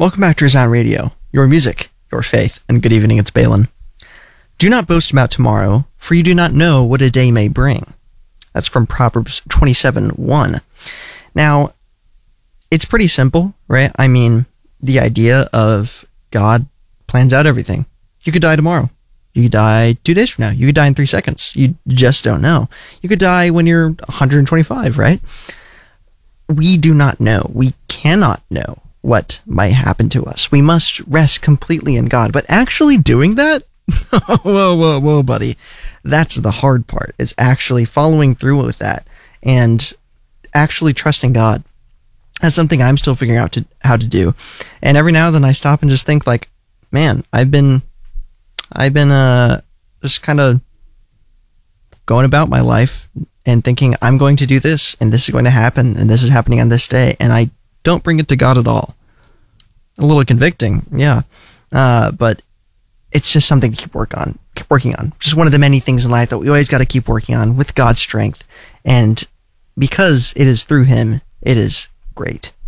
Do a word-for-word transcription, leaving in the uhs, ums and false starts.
Welcome back to Resound Radio, your music, your faith, and good evening, it's Balin. Do not boast about tomorrow, for you do not know what a day may bring. That's from Proverbs twenty-seven one. Now, it's pretty simple, right? I mean, the idea of God plans out everything. You could die tomorrow. You could die two days from now. You could die in three seconds. You just don't know. You could die when you're one hundred twenty-five, right? We do not know. We cannot know what might happen to us. We must rest completely in God. But actually doing that, whoa, whoa, whoa, buddy. That's the hard part, is actually following through with that and actually trusting God. That's something I'm still figuring out to, how to do. And every now and then I stop and just think like, man, I've been, I've been uh, just kind of going about my life and thinking I'm going to do this and this is going to happen and this is happening on this day. And I don't bring it to God at all. A little convicting, yeah. Uh, but it's just something to keep work on, keep working on. Just one of the many things in life that we always got to keep working on with God's strength. And because it is through Him, it is great.